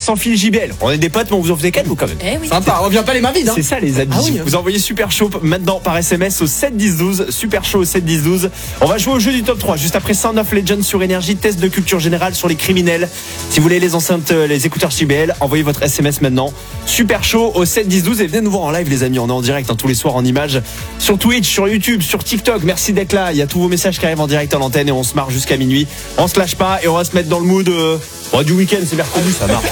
sans fil JBL. On est des potes, mais on vous en faisait 4 vous quand même. Eh oui. Sympa, on revient pas les mains vides. C'est ça les amis. Ah oui. Vous envoyez Super Chaud maintenant par SMS au 7 10 12. Super Chaud au 7 10 12. On va jouer au jeu du top 3 juste après Sound of Legends sur Énergie, test de culture générale sur les criminels. Si vous voulez les enceintes, les écouteurs JBL, envoyez votre SMS maintenant. Super Chaud au 7 10 12 et venez nous voir en live les amis. On est en direct tous les soirs en images sur Twitch, sur YouTube, sur TikTok. Merci d'être là. Il y a tous vos messages qui arrivent en direct à l'antenne et on se marre jusqu'à minuit. On se lâche pas et on va se mettre dans le mood du week-end. C'est mercredi, ça marche.